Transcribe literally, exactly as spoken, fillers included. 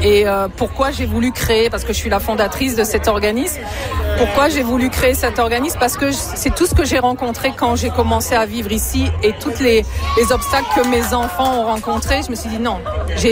Et euh, pourquoi j'ai voulu créer, parce que je suis la fondatrice de cet organisme, pourquoi j'ai voulu créer cet organisme? Parce que c'est tout ce que j'ai rencontré quand j'ai commencé à vivre ici et tous les, les obstacles que mes enfants ont rencontrés. Je me suis dit non, j'ai